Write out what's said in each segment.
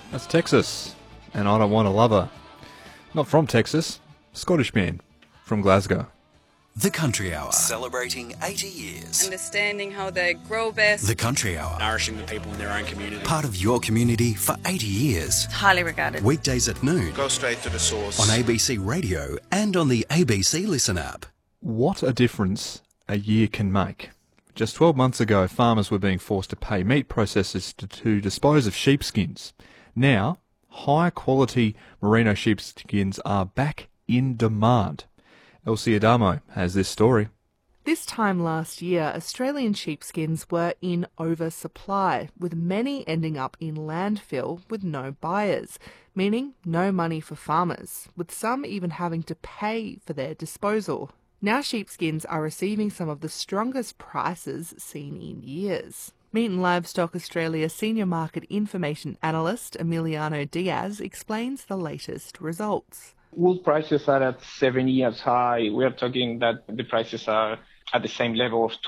That's Texas, and I Don't Want a Lover. Not from Texas, Scottish band from Glasgow. The Country Hour. Celebrating 80 years. Understanding how they grow best. The Country Hour. Nourishing the people in their own community. Part of your community for 80 years. Highly regarded. Weekdays at noon. Go straight to the source. On ABC Radio and on the ABC Listen app. What a difference a year can make. Just 12 months ago, farmers were being forced to pay meat processors to dispose of sheepskins. Now, high-quality merino sheepskins are back in demand. Elsie Adamo has this story. This time last year, Australian sheepskins were in oversupply, with many ending up in landfill with no buyers, meaning no money for farmers, with some even having to pay for their disposal. Now sheepskins are receiving some of the strongest prices seen in years. Meat and Livestock Australia Senior Market Information Analyst Emiliano Diaz explains the latest results. Wool prices are at 7 years high. We are talking that the prices are at the same level of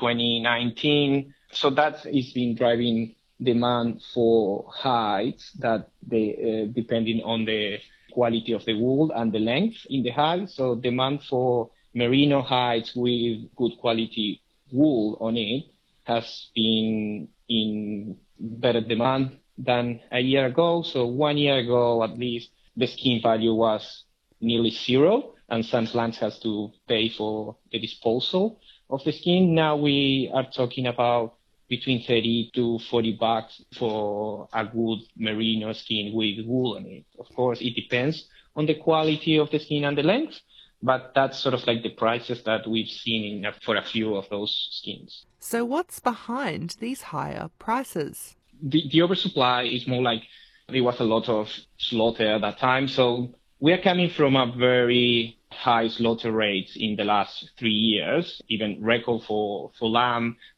2019. So that is been driving demand for hides that depending on the quality of the wool and the length in the hide. So demand for merino hides with good quality wool on it has been in better demand than a year ago. So 1 year ago, at least, the skin value was nearly zero, and some plants has to pay for the disposal of the skin. Now we are talking about between 30 to 40 bucks for a good merino skin with wool on it. Of course, it depends on the quality of the skin and the length, but that's sort of like the prices that we've seen for a few of those skins. So what's behind these higher prices? The oversupply is more like there was a lot of slaughter at that time. So we are coming from a very high slaughter rates in the last 3 years, even record for lamb,